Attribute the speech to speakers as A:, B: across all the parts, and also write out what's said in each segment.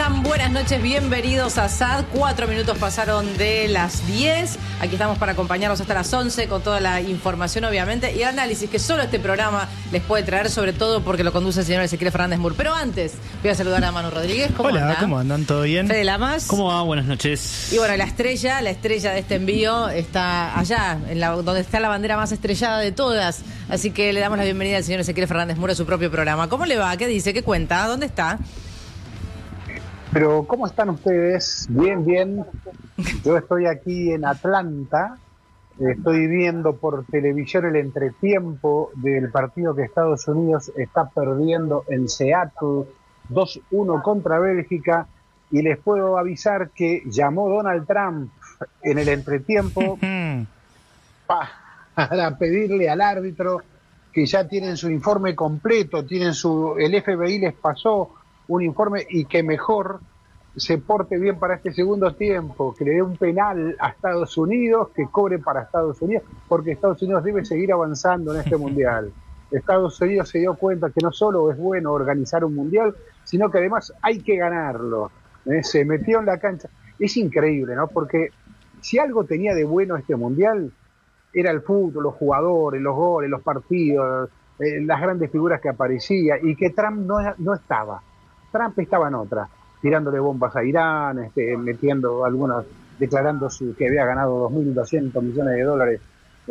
A: están? Buenas noches, bienvenidos a SAD. 4 minutos pasaron de las 10. Aquí estamos para acompañarlos hasta las 11 con toda la información, obviamente, y análisis que solo este programa les puede traer, sobre todo porque lo conduce el señor Ezequiel Fernández Mur. Pero antes, voy a saludar a Manu Rodríguez. ¿Cómo
B: Hola,
A: anda?
B: ¿cómo andan? ¿Todo bien?
A: Fede Lamas.
C: ¿Cómo va? Buenas noches.
A: Y bueno, la estrella de este envío está allá, donde está la bandera más estrellada de todas. Así que le damos la bienvenida al señor Ezequiel Fernández Mur a su propio programa. ¿Cómo le va? ¿Qué dice? ¿Qué cuenta? ¿Dónde está?
D: Pero, ¿cómo están ustedes? Bien, bien. Yo estoy aquí en Atlanta. Estoy viendo por televisión el entretiempo del partido que Estados Unidos está perdiendo en Seattle 2-1 contra Bélgica. Y les puedo avisar que llamó Donald Trump en el entretiempo para pedirle al árbitro que ya tienen su informe completo, el FBI les pasó un informe y que mejor se porte bien para este segundo tiempo, que le dé un penal a Estados Unidos, que cobre para Estados Unidos, porque Estados Unidos debe seguir avanzando en este mundial. Estados Unidos se dio cuenta que no solo es bueno organizar un mundial, sino que además hay que ganarlo. Se metió en la cancha. Es increíble, ¿no? Porque si algo tenía de bueno este mundial, era el fútbol, los jugadores, los goles, los partidos, las grandes figuras que aparecían, y que Trump no estaba. Trump estaba en otra, tirándole bombas a Irán, metiendo algunas, declarando que había ganado 2.200 millones de dólares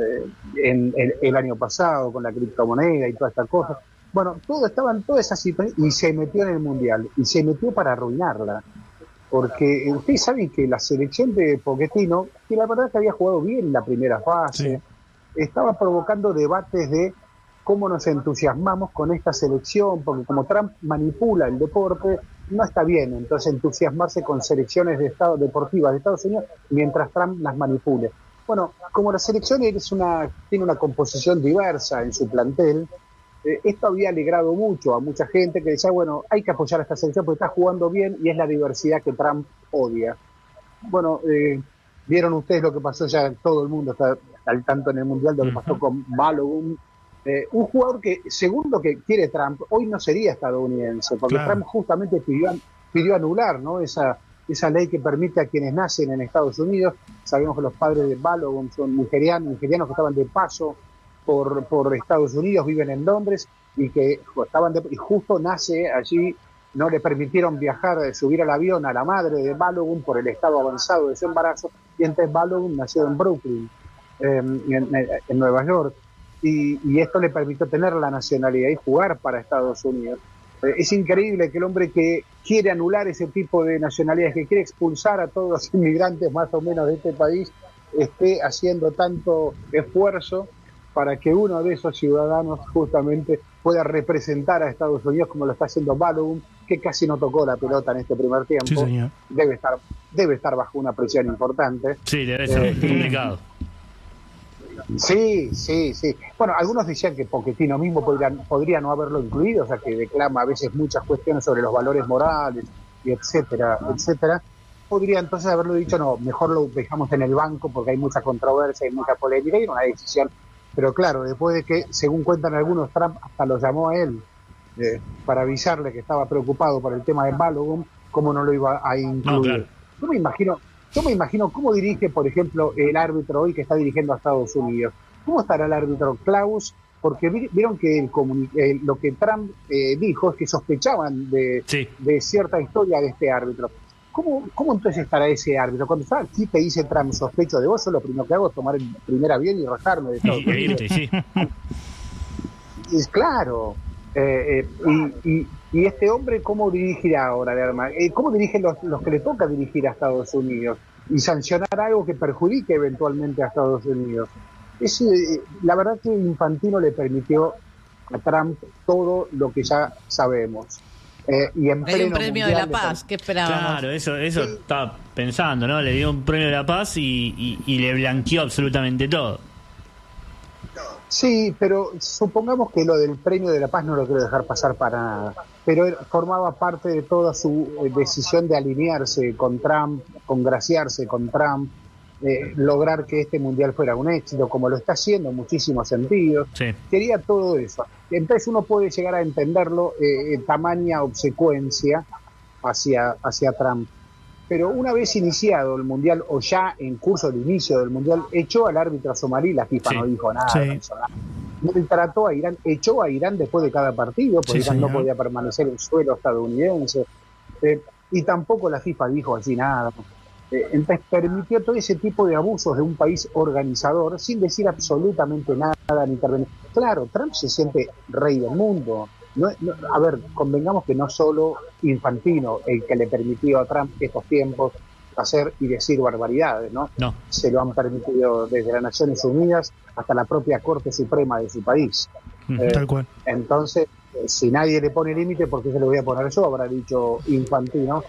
D: en el año pasado con la criptomoneda y toda esta cosa. Bueno, estaban todas esas situaciones y se metió en el Mundial, y se metió para arruinarla. Porque ustedes saben que la selección de Pochettino, que la verdad que había jugado bien la primera fase, estaba provocando debates de cómo nos entusiasmamos con esta selección, porque como Trump manipula el deporte, no está bien entonces entusiasmarse con selecciones de estado deportivas de Estados Unidos mientras Trump las manipule. Bueno, como la selección tiene una composición diversa en su plantel, esto había alegrado mucho a mucha gente que decía, bueno, hay que apoyar a esta selección porque está jugando bien y es la diversidad que Trump odia. Bueno, vieron ustedes lo que pasó, ya todo el mundo está al tanto en el Mundial de lo que pasó con Balogun, un jugador que, según lo que quiere Trump, hoy no sería estadounidense, porque claro, Trump justamente pidió anular, ¿no? esa ley que permite a quienes nacen en Estados Unidos. Sabemos que los padres de Balogun son nigerianos que estaban de paso por Estados Unidos, viven en Londres, y que y justo nace allí, no le permitieron viajar, subir al avión a la madre de Balogun por el estado avanzado de su embarazo, y entonces Balogun nació en Brooklyn, en Nueva York, y esto le permitió tener la nacionalidad y jugar para Estados Unidos. Es increíble que el hombre que quiere anular ese tipo de nacionalidades, que quiere expulsar a todos los inmigrantes más o menos de este país, esté haciendo tanto esfuerzo para que uno de esos ciudadanos justamente pueda representar a Estados Unidos como lo está haciendo Balogun, que casi no tocó la pelota en este primer tiempo.
B: Sí, señor.
D: Debe estar bajo una presión importante.
C: Sí, debe ser complicado.
D: Sí. Bueno, algunos decían que Pochettino mismo podría no haberlo incluido, o sea, que declama a veces muchas cuestiones sobre los valores morales, y etcétera. Podría entonces haberlo dicho, no, mejor lo dejamos en el banco porque hay mucha controversia, hay mucha polémica, y una decisión. Pero claro, después de que, según cuentan algunos, Trump hasta lo llamó a él para avisarle que estaba preocupado por el tema de Balogun, cómo no lo iba a incluir. No, claro. Yo me imagino cómo dirige, por ejemplo, el árbitro hoy que está dirigiendo a Estados Unidos. ¿Cómo estará el árbitro Klaus? Porque vieron que lo que Trump dijo es que sospechaban de cierta historia de este árbitro. ¿Cómo entonces estará ese árbitro? Cuando aquí te dice Trump, sospecho de vos, yo lo primero que hago es tomar el primer avión y rajarme de Estados Unidos. Sí. Es claro. Y este hombre, ¿cómo dirigirá ahora? ¿Cómo dirigen los que le toca dirigir a Estados Unidos? Y sancionar algo que perjudique eventualmente a Estados Unidos. La verdad que Infantino le permitió a Trump todo lo que ya sabemos. Y en
A: le dio un premio de la paz, ¿qué esperábamos?
C: Claro, eso estaba pensando, ¿no? Le dio un premio de la paz y le blanqueó absolutamente todo.
D: Sí, pero supongamos que lo del premio de la paz no lo quiero dejar pasar para nada, pero formaba parte de toda su decisión de alinearse con Trump, congraciarse con Trump, lograr que este mundial fuera un éxito, como lo está haciendo en muchísimos sentidos. Sí. Quería todo eso. Entonces uno puede llegar a entenderlo, tamaña obsecuencia, hacia Trump. Pero una vez iniciado el Mundial, o ya en curso de inicio del Mundial, echó al árbitro somalí, la FIFA no dijo nada. No trató a Irán, echó a Irán después de cada partido, porque Irán no podía permanecer en suelo estadounidense. Y tampoco la FIFA dijo así nada. Entonces permitió todo ese tipo de abusos de un país organizador sin decir absolutamente nada ni intervenir. Claro, Trump se siente rey del mundo. A ver, convengamos que no solo Infantino el que le permitió a Trump estos tiempos hacer y decir barbaridades, ¿no? Se lo han permitido desde las Naciones Unidas hasta la propia Corte Suprema de su país.
B: Tal cual.
D: Entonces, si nadie le pone límite, ¿por qué se lo voy a poner yo? Habrá dicho Infantino.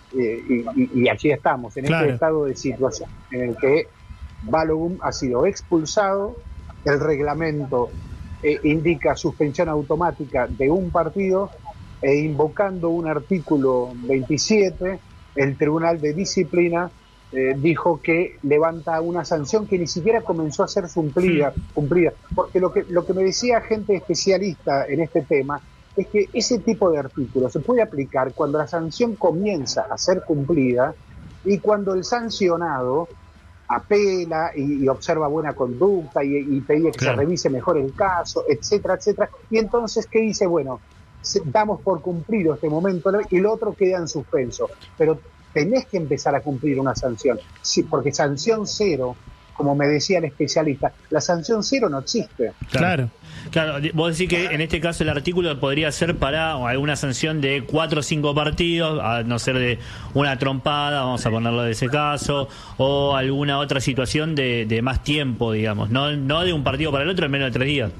D: Y aquí estamos, en este estado de situación en el que Balogun ha sido expulsado, el reglamento indica suspensión automática de un partido, e invocando un artículo 27, el Tribunal de Disciplina dijo que levanta una sanción que ni siquiera comenzó a ser cumplida, porque lo que me decía gente especialista en este tema es que ese tipo de artículo se puede aplicar cuando la sanción comienza a ser cumplida y cuando el sancionado apela y observa buena conducta y pide que se revise mejor el caso, etcétera, etcétera. Y entonces, ¿qué dice? Bueno, damos por cumplido este momento y el otro queda en suspenso. Pero tenés que empezar a cumplir una sanción. Sí, porque sanción cero, como me decía el especialista, la sanción cero no existe.
C: Claro, vos decís que en este caso el artículo podría ser para alguna sanción de 4 o 5 partidos, a no ser de una trompada, vamos a ponerlo de ese caso, o alguna otra situación de más tiempo, digamos, no de un partido para el otro en menos de 3 días.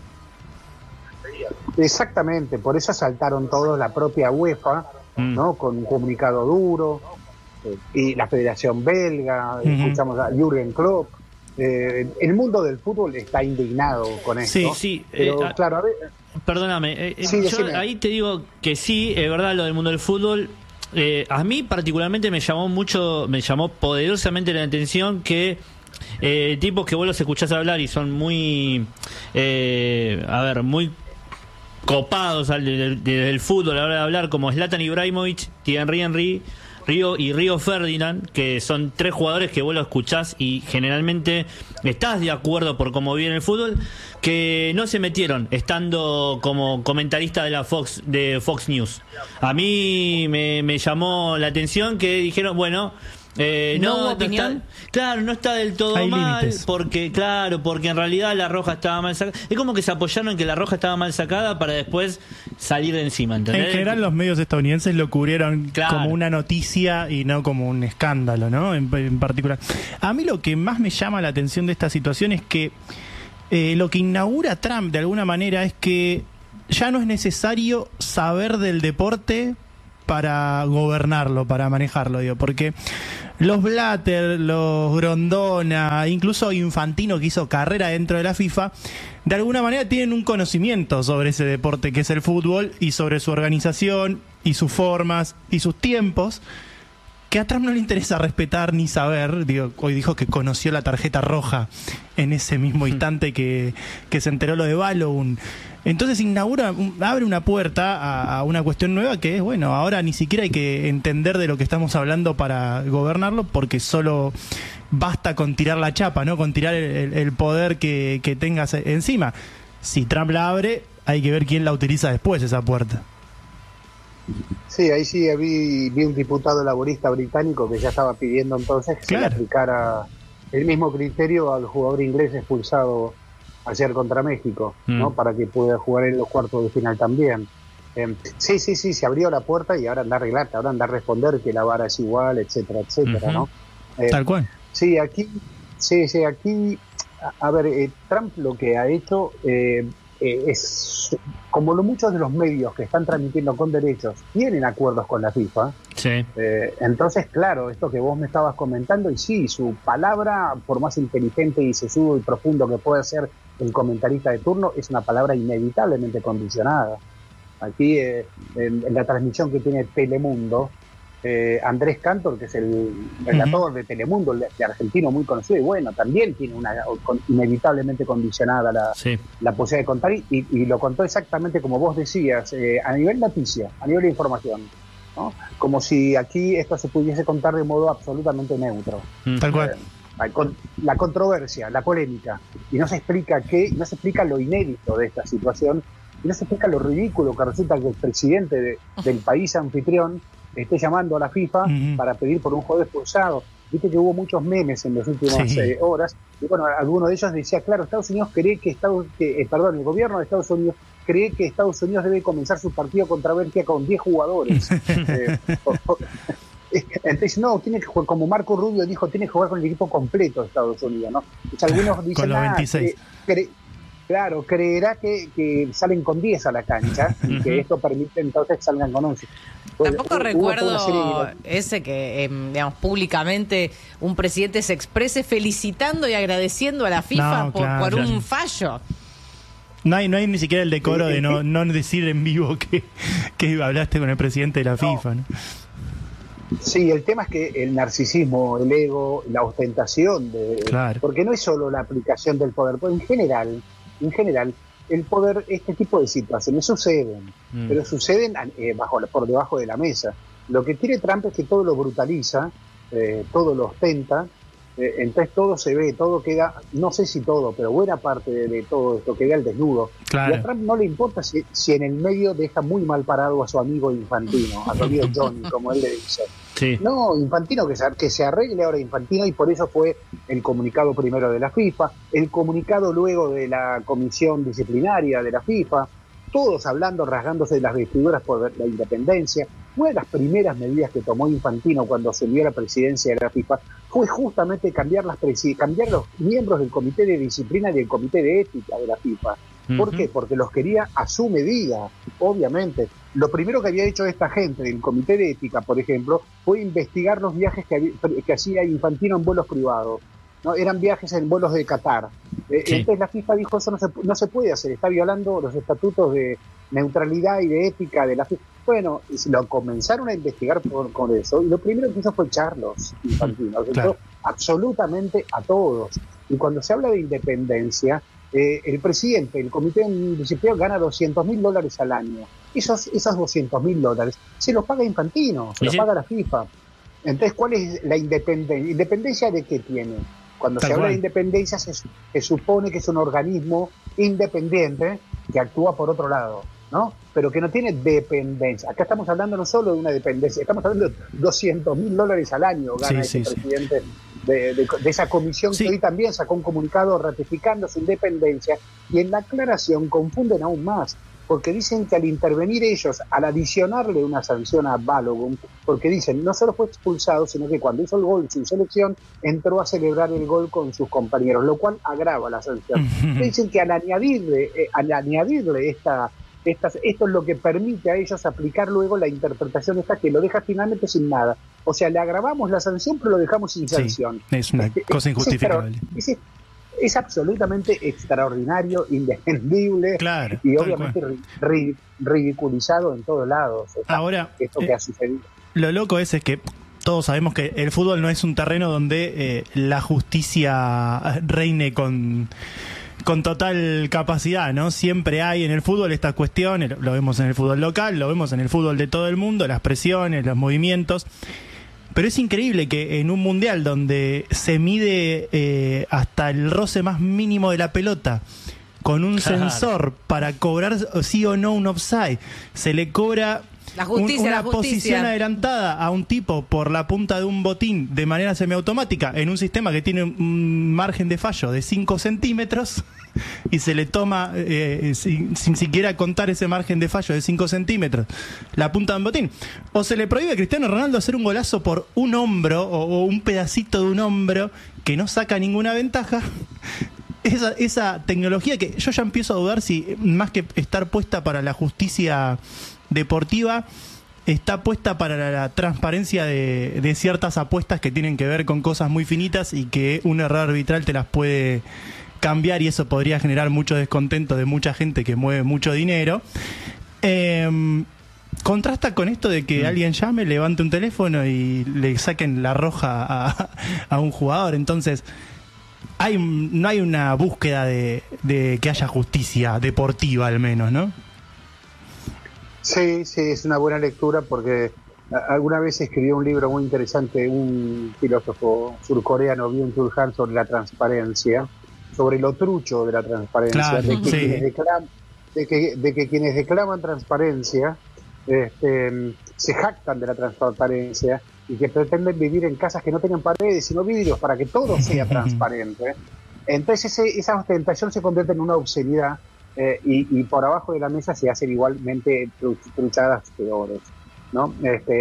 D: Exactamente, por eso saltaron todos la propia UEFA, ¿no? Con un comunicado duro, y la Federación Belga, escuchamos a Jürgen Klopp. El mundo del fútbol está indignado con esto.
C: Sí,
D: pero, claro, a ver,
C: perdóname, yo ahí te digo que sí, es verdad lo del mundo del fútbol. A mí particularmente me llamó poderosamente la atención que tipos que vos los escuchás hablar y son muy, muy copados del fútbol a la hora de hablar, como Zlatan Ibrahimovic, Thierry Henry, Río Ferdinand, que son 3 jugadores que vos lo escuchás y generalmente estás de acuerdo por cómo viene el fútbol, que no se metieron estando como comentarista de Fox News. A mí me llamó la atención que dijeron, bueno, no está del todo
B: hay
C: mal,
B: límites.
C: porque en realidad la roja estaba mal sacada. Es como que se apoyaron en que la roja estaba mal sacada para después salir de encima, ¿entendés?
B: En general los medios estadounidenses lo cubrieron como una noticia y no como un escándalo, ¿no? En particular. A mí lo que más me llama la atención de esta situación es que lo que inaugura Trump de alguna manera es que ya no es necesario saber del deporte para gobernarlo, para manejarlo, digo, porque los Blatter, los Grondona, incluso Infantino, que hizo carrera dentro de la FIFA, de alguna manera tienen un conocimiento sobre ese deporte que es el fútbol y sobre su organización y sus formas y sus tiempos, que a Trump no le interesa respetar ni saber. Digo, hoy dijo que conoció la tarjeta roja en ese mismo instante que se enteró lo de Balogun. Entonces abre una puerta a una cuestión nueva que es, bueno, ahora ni siquiera hay que entender de lo que estamos hablando para gobernarlo, porque solo basta con tirar la chapa, ¿no? Con tirar el poder que tengas encima. Si Trump la abre, hay que ver quién la utiliza después, esa puerta.
D: Sí, ahí sí vi un diputado laborista británico que ya estaba pidiendo entonces que se le aplicara el mismo criterio al jugador inglés expulsado ayer contra México, ¿no? Para que pueda jugar en los cuartos de final también. Sí, se abrió la puerta y ahora anda a arreglar, ahora anda a responder que la vara es igual, etcétera, etcétera, ¿no?
B: Tal cual.
D: Sí, aquí, a ver, Trump lo que ha hecho es, como muchos de los medios que están transmitiendo con derechos tienen acuerdos con la FIFA, entonces, claro, esto que vos me estabas comentando, y sí, su palabra, por más inteligente y sesudo y profundo que pueda ser el comentarista de turno, es una palabra inevitablemente condicionada. Aquí, en la transmisión que tiene Telemundo, Andrés Cantor, que es el relator de Telemundo, de argentino muy conocido, y bueno, también tiene una inevitablemente condicionada la posibilidad de contar, y lo contó exactamente como vos decías, a nivel noticia, a nivel de información, ¿no? Como si aquí esto se pudiese contar de modo absolutamente neutro.
B: Tal cual.
D: La controversia, la polémica, y no se explica no se explica lo inédito de esta situación, y no se explica lo ridículo que resulta que el presidente del país anfitrión esté llamando a la FIFA para pedir por un jugador expulsado. Viste que hubo muchos memes en las últimas horas, y bueno, alguno de ellos decía, claro, Estados Unidos cree que el gobierno de Estados Unidos cree que Estados Unidos debe comenzar su partido contra Bélgica con 10 jugadores. Entonces, no, tiene que jugar, como Marco Rubio dijo, tiene que jugar con el equipo completo de Estados Unidos, ¿no? Entonces, algunos dicen,
B: con los 26.
D: Claro, creerá que salen con 10 a la cancha y que esto permite entonces que salgan con 11.
A: Tampoco recuerdo ese que, digamos, públicamente un presidente se exprese felicitando y agradeciendo a la FIFA por un fallo.
B: No hay ni siquiera el decoro de no decir en vivo que hablaste con el presidente de la FIFA, ¿no?
D: Sí, el tema es que el narcisismo, el ego, la ostentación, porque no es solo la aplicación del poder, pues en general, el poder, este tipo de situaciones suceden, pero suceden por debajo de la mesa. Lo que tiene Trump es que todo lo brutaliza, todo lo ostenta, entonces todo se ve, todo queda, no sé si todo, pero buena parte de todo esto queda al desnudo. Claro. Y a Trump no le importa si en el medio deja muy mal parado a su amigo Infantino, a su amigo Johnny, como él le dice. Sí. No, Infantino, que se arregle ahora Infantino, y por eso fue el comunicado primero de la FIFA, el comunicado luego de la comisión disciplinaria de la FIFA, todos hablando, rasgándose de las vestiduras por la independencia. Una de las primeras medidas que tomó Infantino cuando asumió la presidencia de la FIFA fue justamente cambiar los miembros del comité de disciplina y del comité de ética de la FIFA. ¿Por qué? Porque los quería a su medida, obviamente. Lo primero que había hecho esta gente del comité de ética, por ejemplo, fue investigar los viajes que hacía Infantino en vuelos privados. ¿No? Eran viajes en vuelos de Qatar. Entonces la FIFA dijo, eso no se puede hacer, está violando los estatutos de neutralidad y de ética de la FIFA. Bueno, lo comenzaron a investigar con eso, y lo primero que hizo fue echarlos, Infantino, claro. Absolutamente a todos. Y cuando se habla de independencia, el presidente del comité disciplinario gana $200.000 al año. Esos $200.000 se los paga Infantino, se los paga la FIFA. Entonces, ¿cuál es la independencia? ¿Independencia de qué tiene? Cuando se habla de independencia se supone que es un organismo independiente que actúa por otro lado, ¿no? Pero que no tiene dependencia. Acá estamos hablando no solo de una dependencia, estamos hablando de $200.000 al año gana presidente de esa comisión que hoy también sacó un comunicado ratificando su independencia, y en la aclaración confunden aún más, porque dicen que al intervenir ellos, al adicionarle una sanción a Balogun, porque dicen, no solo fue expulsado, sino que cuando hizo el gol en su selección, entró a celebrar el gol con sus compañeros, lo cual agrava la sanción. Dicen que al añadirle esto es lo que permite a ellos aplicar luego la interpretación esta que lo deja finalmente sin nada. O sea, le agravamos la sanción, pero lo dejamos sin sanción.
B: Es una cosa injustificable.
D: Es absolutamente extraordinario, indefendible, y obviamente ridiculizado en todos lados.
B: Ahora,
D: esto que ha sucedido.
B: Lo loco es que todos sabemos que el fútbol no es un terreno donde la justicia reine con total capacidad, ¿no? Siempre hay en el fútbol estas cuestiones, lo vemos en el fútbol local, lo vemos en el fútbol de todo el mundo, las presiones, los movimientos. Pero es increíble que en un mundial donde se mide hasta el roce más mínimo de la pelota con un sensor para cobrar sí o no un offside, se le cobra una posición adelantada a un tipo por la punta de un botín de manera semiautomática en un sistema que tiene un margen de fallo de 5 centímetros y se le toma sin siquiera contar ese margen de fallo de 5 centímetros la punta de un botín, o se le prohíbe a Cristiano Ronaldo hacer un golazo por un hombro o un pedacito de un hombro que no saca ninguna ventaja. Esa tecnología que yo ya empiezo a dudar si más que estar puesta para la justicia deportiva, está puesta para la transparencia de ciertas apuestas que tienen que ver con cosas muy finitas y que un error arbitral te las puede cambiar, y eso podría generar mucho descontento de mucha gente que mueve mucho dinero. Contrasta con esto de que alguien llame, levante un teléfono y le saquen la roja a un jugador. Entonces no hay una búsqueda de que haya justicia deportiva, al menos, ¿no?
D: Sí, es una buena lectura, porque Alguna vez escribió un libro muy interesante un filósofo surcoreano, Byung-Chul Han, sobre la transparencia, sobre lo trucho de la transparencia,
B: claro,
D: de que,
B: sí.
D: de que quienes declaman transparencia se jactan de la transparencia y que pretenden vivir en casas que no tengan paredes sino vidrios para que todo sea transparente. Entonces esa ostentación se convierte en una obscenidad y por abajo de la mesa se hacen igualmente truchadas peores, ¿no?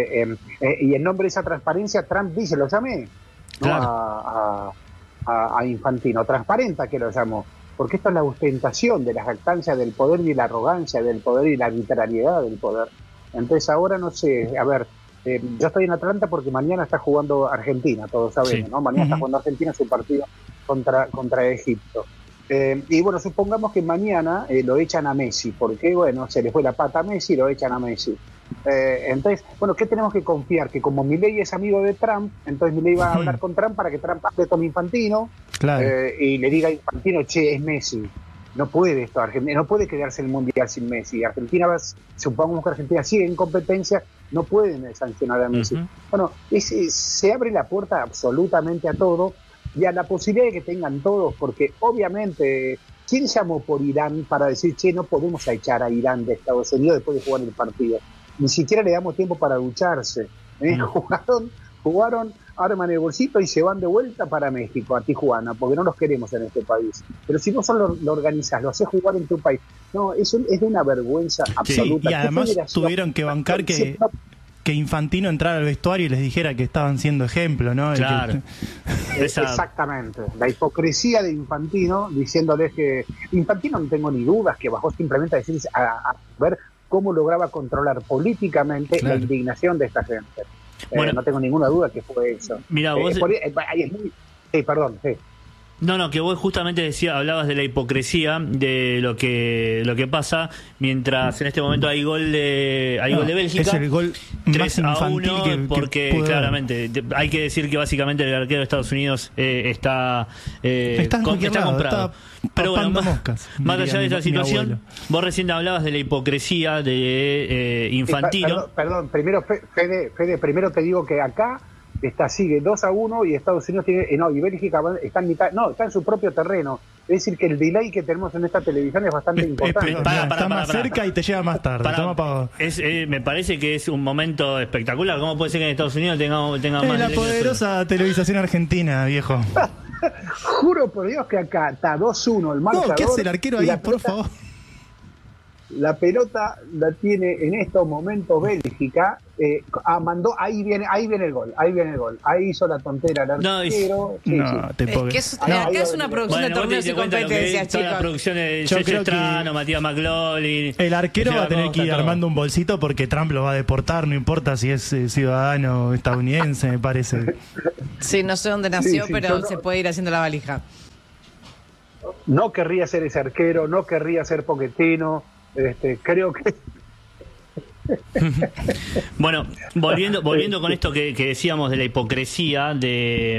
D: Y en nombre de esa transparencia Trump dice, lo llamé, ¿no?
C: Claro.
D: a Infantino, transparenta que lo llamó, porque esto es la ostentación de la jactancia del poder y la arrogancia del poder y la arbitrariedad del poder. Entonces ahora no sé, a ver, yo estoy en Atlanta porque mañana está jugando Argentina, todos sabemos,
C: Sí.
D: ¿no? Mañana está jugando Argentina su partido contra Egipto. Y bueno, supongamos que mañana lo echan a Messi, porque bueno, se le fue la pata a Messi y lo echan a Messi. Entonces, bueno, ¿qué tenemos que confiar? Que como Milei es amigo de Trump, entonces Milei va a hablar con Trump para que Trump hable con Infantino,
B: Claro.
D: y le diga a Infantino, che, es Messi. No puede esto, Argentina no puede quedarse el Mundial sin Messi. Argentina supongamos que Argentina sigue en competencia, no pueden sancionar a Messi. Bueno, se abre la puerta absolutamente a todo y a la posibilidad de que tengan todos, porque obviamente, ¿quién llamó por Irán para decir, che, no podemos echar a Irán de Estados Unidos después de jugar el partido? Ni siquiera le damos tiempo para ducharse. Jugaron, arman el bolsito y se van de vuelta para México, a Tijuana, porque no los queremos en este país. Pero si vos solo lo organizás, lo haces jugar en tu país, no, eso es de una vergüenza absoluta.
B: Y además tuvieron que bancar que Infantino entrara al vestuario y les dijera que estaban siendo ejemplo, ¿no?
C: Claro.
D: Exactamente. La hipocresía de Infantino diciéndoles que... Infantino no tengo ni dudas que bajó simplemente a decirles a ver cómo lograba controlar políticamente la indignación de esta gente. Bueno, no tengo ninguna duda que fue eso.
C: Mira, vos...
D: perdón, sí.
C: No, que vos justamente hablabas de la hipocresía de lo que pasa, mientras en este momento hay gol de Bélgica.
B: Es el gol
C: 3-1, porque claramente hay que decir que básicamente el arquero de Estados Unidos está comprado. Pero bueno, más allá de esta situación, vos recién hablabas de la hipocresía de Infantino.
D: Perdón, primero, Fede, primero te digo que acá sigue 2-1 y Estados Unidos tiene, y Bélgica está en mitad, está en su propio terreno. Es decir, que el delay que tenemos en esta televisión es bastante importante.
B: Está más cerca y te llega más tarde.
C: Me parece que es un momento espectacular. ¿Cómo puede ser que en Estados Unidos tenga más?
B: La poderosa televisación argentina, viejo.
D: Juro por Dios que acá está 2-1 el marcador.
B: ¿Qué hace el arquero ahí, por favor?
D: La pelota la tiene en estos momentos Bélgica. Mandó, ahí viene el gol. Ahí hizo la tontera el arquero.
A: Acá es una producción de torneos y competencias, chicos.
C: La producción de Checho Estrano, Matías McLaughlin.
B: El arquero va a tener que ir armando un bolsito porque Trump lo va a deportar, no importa si es ciudadano estadounidense, me parece.
A: Sí, no sé dónde nació, pero se puede ir haciendo la valija.
D: No querría ser ese arquero, no querría ser Pochettino. Creo que
C: bueno, volviendo con esto que decíamos de la hipocresía de